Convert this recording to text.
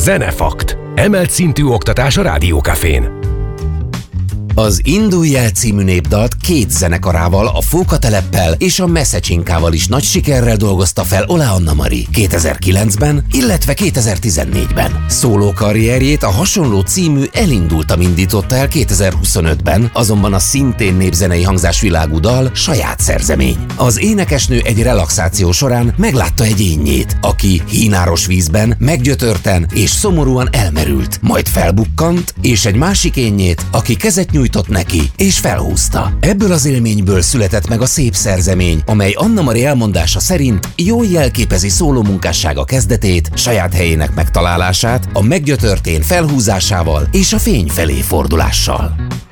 Zenefakt. Emelt szintű oktatás a Rádiókafén. Az Indulj el című népdalt két zenekarával, a Fókateleppel és a Messecsinkával is nagy sikerrel dolgozta fel Oláh Anna-Mari 2009-ben, illetve 2014-ben. Szóló karrierjét a hasonló című Elindultam indította el 2025-ben, azonban a szintén népzenei hangzásvilágú dal saját szerzemény. Az énekesnő egy relaxáció során meglátta egy énjét, aki hínáros vízben, meggyötörten és szomorúan elmerült, majd felbukkant, és egy másik énjét, aki kezet nyújtott neki, és felhúzta. Ebből az élményből született meg a szép szerzemény, amely Anna-Mari elmondása szerint jól jelképezi szóló munkássága kezdetét, saját helyének megtalálását, a meggyötörtén felhúzásával és a fény felé fordulással.